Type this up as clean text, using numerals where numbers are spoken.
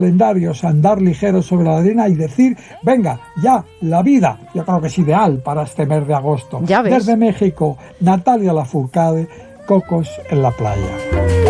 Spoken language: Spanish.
calendarios, andar ligeros sobre la arena y decir, venga, ya, la vida. Yo creo que es ideal para este mes de agosto. Ya ves. Desde México, Natalia Lafourcade, Cocos en la playa.